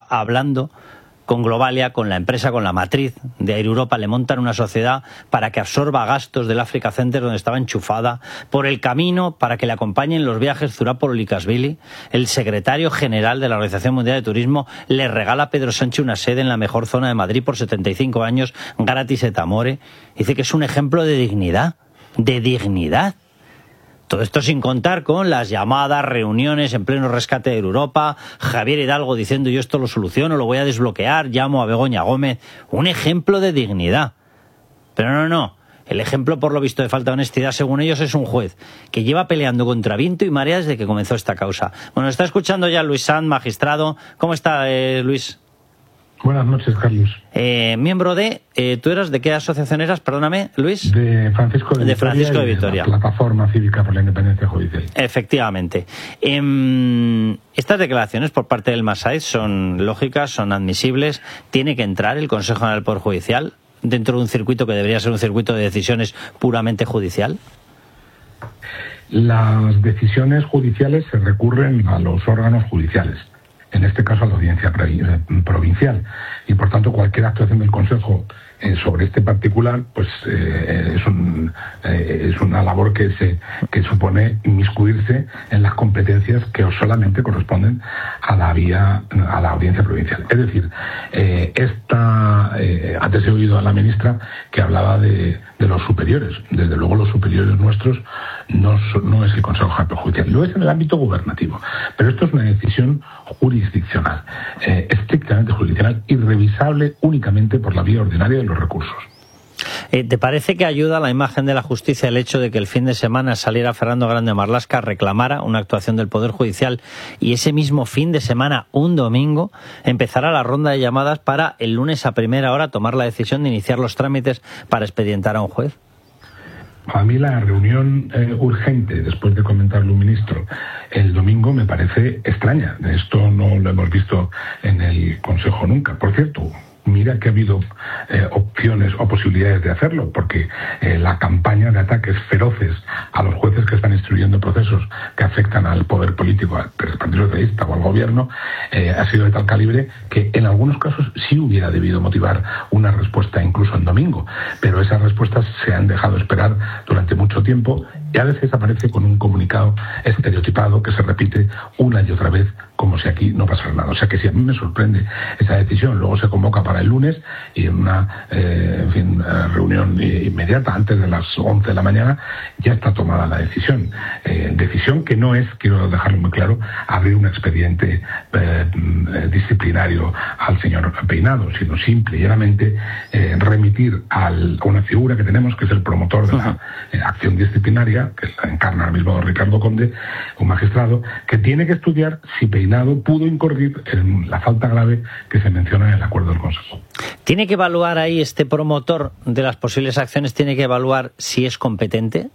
hablando con Globalia, con la empresa, con la matriz de Air Europa, le montan una sociedad para que absorba gastos del Africa Center donde estaba enchufada, por el camino para que le acompañen los viajes Zurapolo-Likashvili. El secretario general de la Organización Mundial de Turismo le regala a Pedro Sánchez una sede en la mejor zona de Madrid por 75 años, gratis et amore. Dice que es un ejemplo de dignidad, de dignidad. Todo esto sin contar con las llamadas, reuniones en pleno rescate de Europa, Javier Hidalgo diciendo yo esto lo soluciono, lo voy a desbloquear, llamo a Begoña Gómez. Un ejemplo de dignidad. Pero no. El ejemplo, por lo visto, de falta de honestidad, según ellos, es un juez que lleva peleando contra viento y marea desde que comenzó esta causa. Bueno, está escuchando ya Luis Sanz, magistrado. ¿Cómo está, Luis? Buenas noches, Carlos. Miembro de... ¿tú eras de qué asociación eras? Perdóname, Luis. De Francisco de Vitoria. La Plataforma Cívica por la Independencia Judicial. Efectivamente. Estas declaraciones por parte del Massaid son lógicas, son admisibles. ¿Tiene que entrar el Consejo General del Poder Judicial dentro de un circuito que debería ser un circuito de decisiones puramente judicial? Las decisiones judiciales se recurren a los órganos judiciales. En este caso a la audiencia provincial, y por tanto cualquier actuación del Consejo sobre este particular pues es una labor que supone inmiscuirse en las competencias que solamente corresponden a la audiencia provincial. Es decir, antes he oído a la ministra que hablaba de los superiores. Desde luego los superiores nuestros no es el Consejo General Judicial, lo es en el ámbito gubernativo, pero esto es una decisión jurisdiccional, estrictamente jurisdiccional, irrevisable únicamente por la vía ordinaria de los recursos. ¿Te parece que ayuda a la imagen de la justicia el hecho de que el fin de semana saliera Fernando Grande Marlaska, reclamara una actuación del Poder Judicial y ese mismo fin de semana, un domingo, empezara la ronda de llamadas para el lunes a primera hora tomar la decisión de iniciar los trámites para expedientar a un juez? A mí la reunión urgente, después de comentarlo un ministro, el domingo me parece extraña. Esto no lo hemos visto en el Consejo nunca. Por cierto, mira que ha habido opciones o posibilidades de hacerlo, porque la campaña de ataques feroces a los jueces que están instruyendo procesos que afectan al poder político, al Partido Socialista o al gobierno, ha sido de tal calibre que en algunos casos sí hubiera debido motivar una respuesta incluso en domingo, pero esas respuestas se han dejado esperar durante mucho tiempo y a veces aparece con un comunicado estereotipado que se repite una y otra vez como si aquí no pasara nada. O sea que si a mí me sorprende esa decisión, luego se convoca para el lunes y en una reunión inmediata antes de las 11 de la mañana ya está tomada la decisión. Decisión que no es, quiero dejarlo muy claro, abrir un expediente disciplinario al señor Peinado, sino simple y llanamente remitir a una figura que tenemos, que es el promotor de la acción disciplinaria, que la encarna ahora mismo Ricardo Conde, un magistrado, que tiene que estudiar si Peinado pudo incurrir en la falta grave que se menciona en el acuerdo del Consejo. ¿Tiene que evaluar ahí este promotor de las posibles acciones, tiene que evaluar si es competente?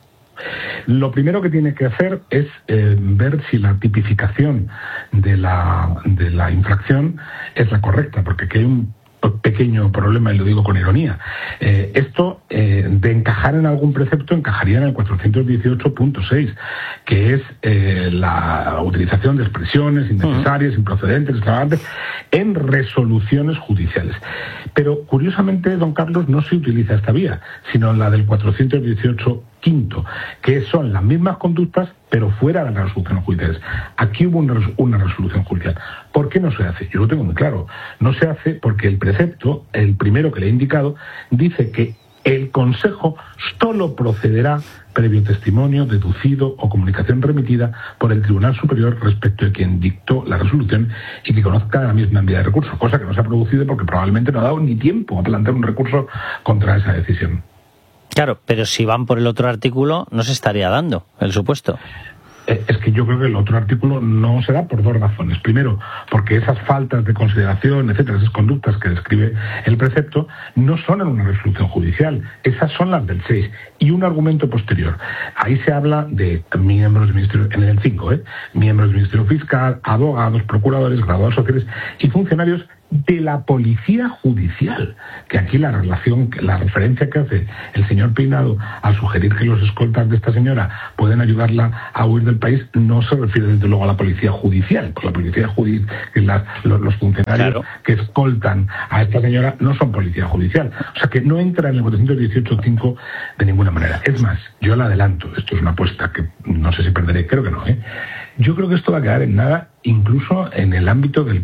Lo primero que tiene que hacer es ver si la tipificación de la infracción es la correcta, porque aquí hay un pequeño problema, y lo digo con ironía. Esto, de encajar en algún precepto, encajaría en el 418.6, que es la utilización de expresiones innecesarias, improcedentes, extravagantes, en resoluciones judiciales. Pero, curiosamente, don Carlos, no se utiliza esta vía, sino la del 418 quinto, que son las mismas conductas, pero fuera de las resoluciones judiciales. Aquí hubo una resolución judicial. ¿Por qué no se hace? Yo lo tengo muy claro. No se hace porque el precepto, el primero que le he indicado, dice que el Consejo solo procederá previo testimonio, deducido o comunicación remitida por el Tribunal Superior respecto de quien dictó la resolución y que conozca la misma vía de recurso, cosa que no se ha producido porque probablemente no ha dado ni tiempo a plantear un recurso contra esa decisión. Claro, pero si van por el otro artículo, no se estaría dando el supuesto. Es que yo creo que el otro artículo no se da por dos razones. Primero, porque esas faltas de consideración, etcétera, esas conductas que describe el precepto, no son en una resolución judicial. Esas son las del 6. Y un argumento posterior. Ahí se habla de miembros del Ministerio, en el 5, miembros del Ministerio Fiscal, abogados, procuradores, graduados sociales y funcionarios de la Policía Judicial, que aquí la referencia que hace el señor Peinado al sugerir que los escoltas de esta señora pueden ayudarla a huir del del país no se refiere desde luego a la policía judicial, porque la policía judicial, los funcionarios que escoltan a esta señora no son policía judicial, o sea que no entra en el 418.5 de ninguna manera. Es más, yo la adelanto, esto es una apuesta que no sé si perderé, creo que no, yo creo que esto va a quedar en nada, incluso en el ámbito del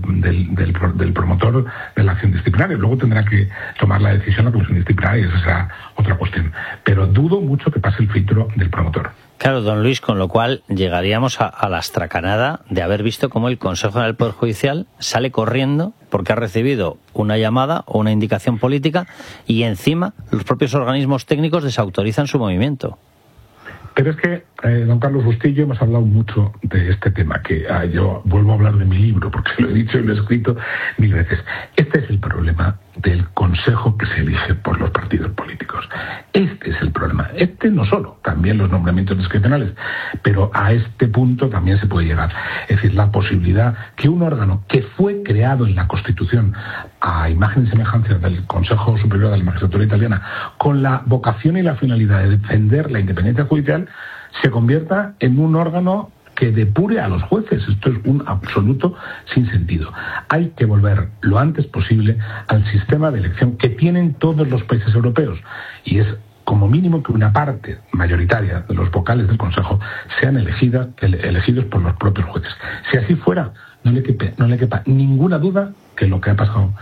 promotor de la acción disciplinaria. Luego tendrá que tomar la decisión la comisión disciplinaria y esa será otra cuestión. Pero dudo mucho que pase el filtro del promotor. Claro, don Luis, con lo cual llegaríamos a la astracanada de haber visto cómo el Consejo General del Poder Judicial sale corriendo porque ha recibido una llamada o una indicación política y encima los propios organismos técnicos desautorizan su movimiento. Pero es que, don Carlos Bustillo, hemos hablado mucho de este tema, que yo vuelvo a hablar de mi libro, porque lo he dicho y lo he escrito 1000 veces. Este es el problema del consejo que se elige por los partidos políticos. Este es el problema. Este no solo, también los nombramientos discrecionales, pero a este punto también se puede llegar. Es decir, la posibilidad que un órgano que fue creado en la Constitución a imagen y semejanza del Consejo Superior de la Magistratura Italiana, con la vocación y la finalidad de defender la independencia judicial, se convierta en un órgano que depure a los jueces. Esto es un absoluto sinsentido. Hay que volver lo antes posible al sistema de elección que tienen todos los países europeos, y es como mínimo que una parte mayoritaria de los vocales del Consejo sean elegidos por los propios jueces. Si así fuera, no le quepa ninguna duda que lo que ha pasado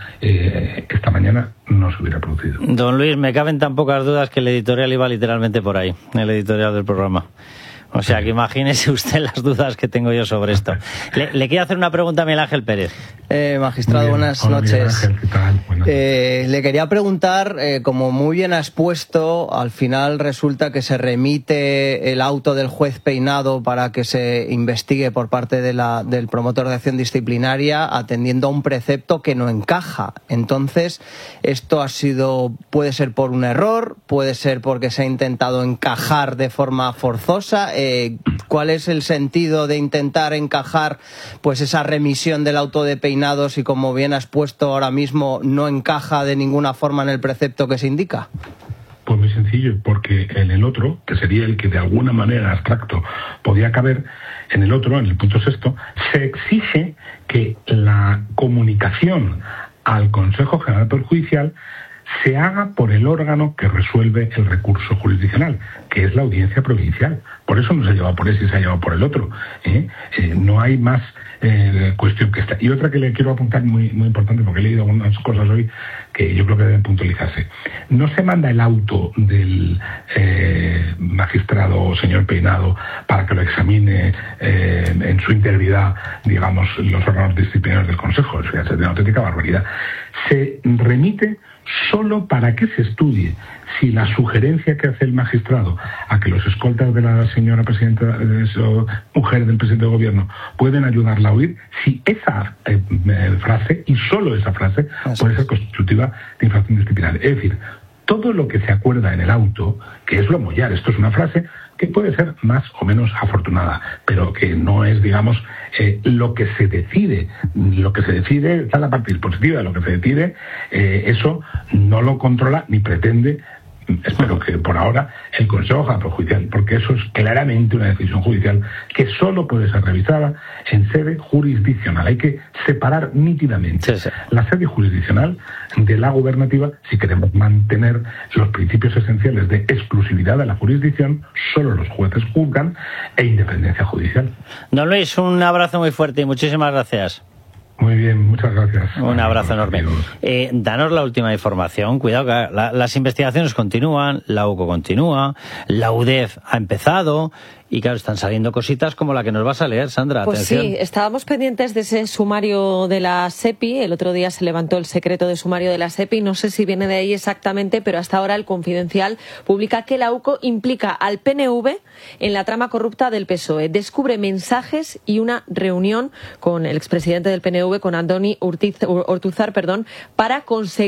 esta mañana no se hubiera producido. Don Luis, me caben tan pocas dudas que el editorial iba literalmente por ahí, el editorial del programa. O sea, que imagínese usted las dudas que tengo yo sobre esto. Le quiero hacer una pregunta a Miguel Ángel Pérez. Magistrado, bien. buenas Hola, noches. Miguel Ángel, ¿qué tal? Buenas noches. Le quería preguntar, como muy bien ha expuesto, al final resulta que se remite el auto del juez Peinado para que se investigue por parte del promotor de acción disciplinaria, atendiendo a un precepto que no encaja. Entonces, esto puede ser por un error, puede ser porque se ha intentado encajar de forma forzosa. ¿Cuál es el sentido de intentar encajar pues esa remisión del auto de Peinado si, como bien has puesto ahora mismo, no encaja de ninguna forma en el precepto que se indica? Pues muy sencillo, porque en el otro, que sería el que de alguna manera abstracto podía caber, en el otro, en el punto 6, se exige que la comunicación al Consejo General del Poder Judicial se haga por el órgano que resuelve el recurso jurisdiccional, que es la audiencia provincial. Por eso no se ha llevado por ese y se ha llevado por el otro. No hay más cuestión que esta. Y otra que le quiero apuntar muy, muy importante, porque he leído algunas cosas hoy que yo creo que deben puntualizarse. No se manda el auto del magistrado señor Peinado para que lo examine en su integridad, digamos, los órganos disciplinarios del Consejo. O sea, es una auténtica barbaridad. Se remite solo para que se estudie si la sugerencia que hace el magistrado a que los escoltas de la señora presidenta, mujer del presidente del gobierno, pueden ayudarla a huir, si esa frase, y solo esa frase, puede ser constitutiva de infracción disciplinaria. Es decir, todo lo que se acuerda en el auto, que es lo mollar, esto es una frase que puede ser más o menos afortunada, pero que no es, digamos, lo que se decide. Lo que se decide está en la parte dispositiva, lo que se decide, eso no lo controla ni pretende, espero que por ahora, el Consejo General Judicial, porque eso es claramente una decisión judicial que solo puede ser revisada en sede jurisdiccional. Hay que separar nítidamente la sede jurisdiccional de la gubernativa si queremos mantener los principios esenciales de exclusividad de la jurisdicción. Solo los jueces juzgan e independencia judicial. Don Luis, un abrazo muy fuerte y muchísimas gracias. Muy bien, muchas gracias. Un abrazo enorme. Danos la última información. Cuidado, que las investigaciones continúan, la UCO continúa, la UDEF ha empezado. Y claro, están saliendo cositas como la que nos vas a leer, Sandra. Pues atención. Sí, estábamos pendientes de ese sumario de la SEPI. El otro día se levantó el secreto de sumario de la SEPI. No sé si viene de ahí exactamente, pero hasta ahora el Confidencial publica que la UCO implica al PNV en la trama corrupta del PSOE. Descubre mensajes y una reunión con el expresidente del PNV, con Andoni Ortuzar, para conseguir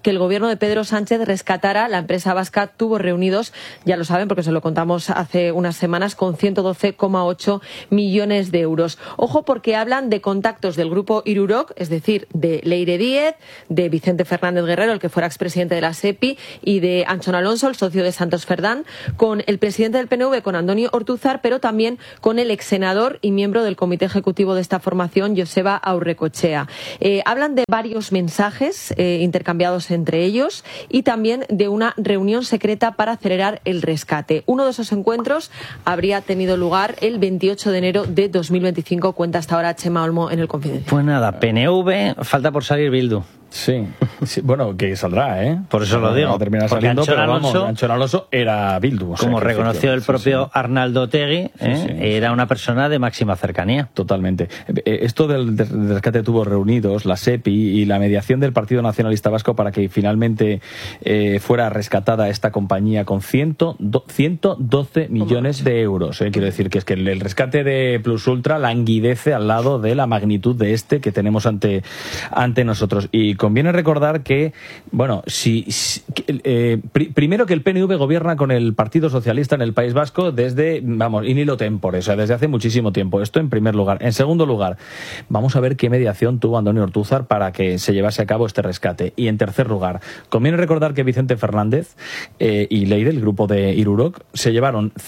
que el gobierno de Pedro Sánchez rescatara la empresa vasca Tubos Reunidos, ya lo saben porque se lo contamos hace unas semanas, con 112,8 millones de euros. Ojo, porque hablan de contactos del grupo Iruroc, es decir, de Leire Díez, de Vicente Fernández Guerrero, el que fuera expresidente de la SEPI, y de Anchón Alonso, el socio de Santos Cerdán, con el presidente del PNV, con Andoni Ortuzar, pero también con el exsenador y miembro del comité ejecutivo de esta formación, Joseba Aurrecochea. Hablan de varios mensajes intercambiados entre ellos y también de una reunión secreta para acelerar el rescate. Uno de esos encuentros habría tenido lugar el 28 de enero de 2025, cuenta hasta ahora Chema Olmo en El Confidencial. Pues nada, PNV, falta por salir Bildu. Sí, bueno, que saldrá, ¿eh? Por eso lo digo. No termina saliendo, Anchón pero Alonso, vamos, Anchón Alonso era Bildu. Como reconoció el propio Arnaldo Otegi, era una persona de máxima cercanía. Totalmente. Esto del rescate de Tubos Reunidos, la SEPI y la mediación del Partido Nacionalista Vasco para que finalmente fuera rescatada esta compañía con 112 millones de euros. Quiero decir que es que el rescate de Plus Ultra languidece al lado de la magnitud de este que tenemos ante nosotros. Y conviene recordar que, bueno, primero que el PNV gobierna con el Partido Socialista en el País Vasco desde, vamos, in illo tempore, o sea, desde hace muchísimo tiempo. Esto en primer lugar. En segundo lugar, vamos a ver qué mediación tuvo Andoni Ortuzar para que se llevase a cabo este rescate. Y en tercer lugar, conviene recordar que Vicente Fernández y Leire, el grupo de Iruroc, se llevaron un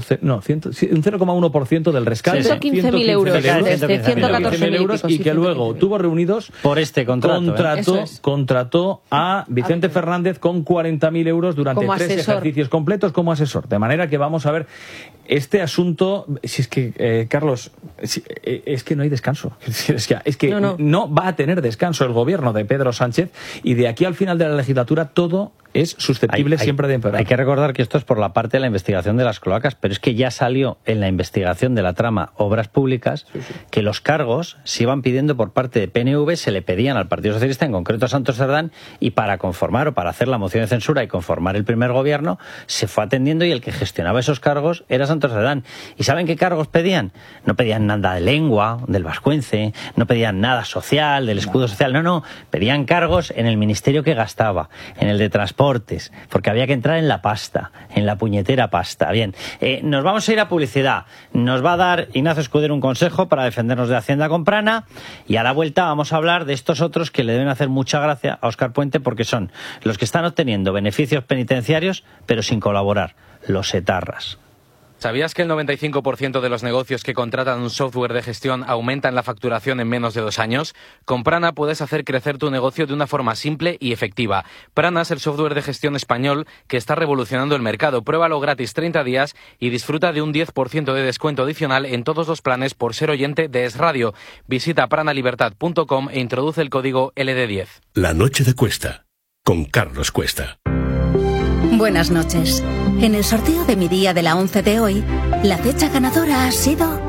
0,1% del rescate. 115.000 euros, desde 114.000 euros, y que luego Tubos Reunidos por este contrató a Vicente Fernández con 40.000 euros durante 3 ejercicios completos como asesor. De manera que vamos a ver este asunto. Si es que, Carlos, es que no hay descanso. Es que no va a tener descanso el gobierno de Pedro Sánchez, y de aquí al final de la legislatura todo es susceptible siempre de empeorar. Hay que recordar que esto es por la parte de la investigación de las cloacas, pero es que ya salió en la investigación de la trama Obras Públicas que los cargos se iban pidiendo por parte de PNV, se le pedían al Partido Socialista, en concreto a Santos Cerdán, y para conformar o para hacer la moción de censura y conformar el primer gobierno se fue atendiendo, y el que gestionaba esos cargos era Santos Cerdán. ¿Y saben qué cargos pedían? No pedían nada de lengua, del vascuence, no pedían nada social, del escudo social, no, pedían cargos en el ministerio que gastaba, en el de transportes, porque había que entrar en la pasta, en la puñetera pasta. Bien, nos vamos a ir a publicidad. Nos va a dar Ignacio Escudero un consejo para defendernos de Hacienda Comprana, y a la vuelta vamos a hablar de estos otros que le deben hacer mucha gracia a Óscar Puente, porque son los que están obteniendo beneficios penitenciarios pero sin colaborar, los etarras. ¿Sabías que el 95% de los negocios que contratan un software de gestión aumentan la facturación en menos de 2 años? Con Prana puedes hacer crecer tu negocio de una forma simple y efectiva. Prana es el software de gestión español que está revolucionando el mercado. Pruébalo gratis 30 días y disfruta de un 10% de descuento adicional en todos los planes por ser oyente de Es Radio. Visita pranalibertad.com e introduce el código LD10. La noche de Cuesta, con Carlos Cuesta. Buenas noches. En el sorteo de mi día de la 11 de hoy, la fecha ganadora ha sido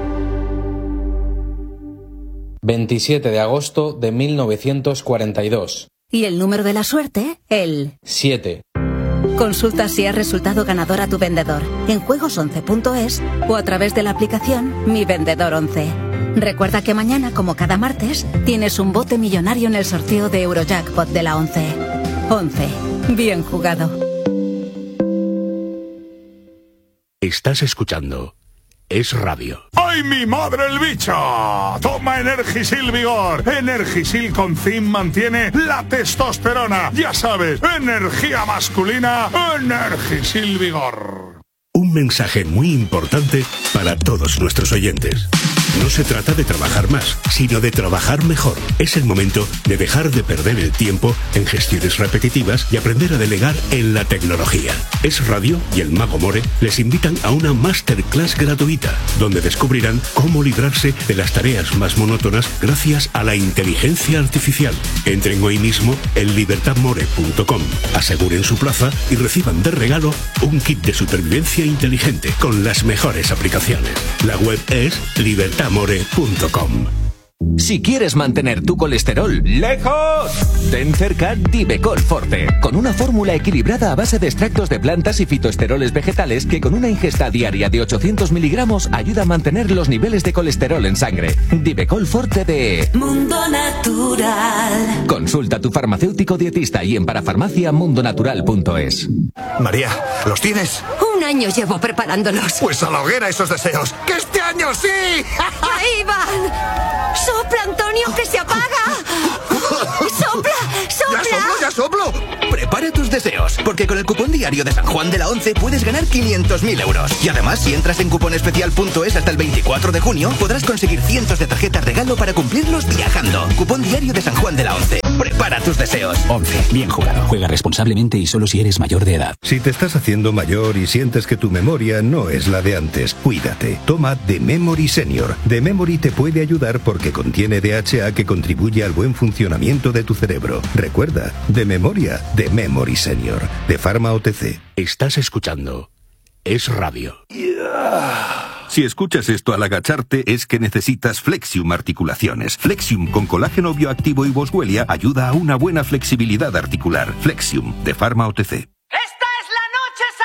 27 de agosto de 1942. Y el número de la suerte, el 7. Consulta si has resultado ganador a tu vendedor en juegos11.es o a través de la aplicación Mi Vendedor 11. Recuerda que mañana, como cada martes, tienes un bote millonario en el sorteo de Eurojackpot de la 11. 11. Bien jugado. Estás escuchando Es Radio. ¡Ay, mi madre el bicho! Toma Energisil Vigor. Energisil con zinc mantiene la testosterona. Ya sabes, energía masculina, Energisil Vigor. Un mensaje muy importante para todos nuestros oyentes. No se trata de trabajar más, sino de trabajar mejor. Es el momento de dejar de perder el tiempo en gestiones repetitivas y aprender a delegar en la tecnología. Es Radio y el Mago More les invitan a una masterclass gratuita, donde descubrirán cómo librarse de las tareas más monótonas gracias a la inteligencia artificial. Entren hoy mismo en libertadmore.com, aseguren su plaza y reciban de regalo un kit de supervivencia inteligente con las mejores aplicaciones. La web es libertadmore.com. Si quieres mantener tu colesterol lejos, ten cerca Divecol Forte, con una fórmula equilibrada a base de extractos de plantas y fitoesteroles vegetales que con una ingesta diaria de 800 miligramos ayuda a mantener los niveles de colesterol en sangre. Divecol Forte de Mundo Natural. Consulta a tu farmacéutico dietista y en parafarmaciamundonatural.es. María, ¿los tienes? 1 año llevo preparándolos. Pues a la hoguera esos deseos. ¡Que este año sí! ¡Ahí van! ¡Sopla, Antonio, que se apaga! ¡Sopla, sopla! ¡Ya soplo! Prepara tus deseos, porque con el cupón diario de San Juan de la Once puedes ganar 500.000 euros. Y además, si entras en cuponespecial.es hasta el 24 de junio, podrás conseguir cientos de tarjetas regalo para cumplirlos viajando. Cupón diario de San Juan de la Once. Prepara tus deseos. 11. Bien jugado. Juega responsablemente y solo si eres mayor de edad. Si te estás haciendo mayor y sientes que tu memoria no es la de antes, cuídate. Toma The Memory Senior. The Memory te puede ayudar porque contiene DHA que contribuye al buen funcionamiento de tu cerebro. Recuerda, de memoria, The Memory Senior. De Pharma OTC. Estás escuchando Es Radio. Si escuchas esto al agacharte es que necesitas Flexium Articulaciones. Flexium con colágeno bioactivo y Boswellia ayuda a una buena flexibilidad articular. Flexium de Pharma OTC.